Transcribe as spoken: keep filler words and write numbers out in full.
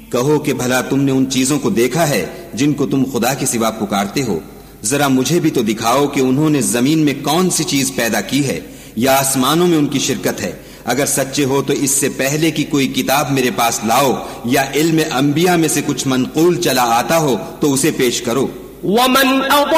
कहो कि भला तुमने उन चीजों को देखा है जिनको तुम खुदा के सिवा पुकारते हो? जरा मुझे भी तो दिखाओ कि उन्होंने जमीन में कौन सी चीज पैदा की है या आसमानों में उनकी शिरकत है। अगर सच्चे हो तो इससे पहले कि कोई किताब मेरे पास लाओ या इल्म अंबिया में से कुछ मनकूल चला आता हो तो उसे पेश करो।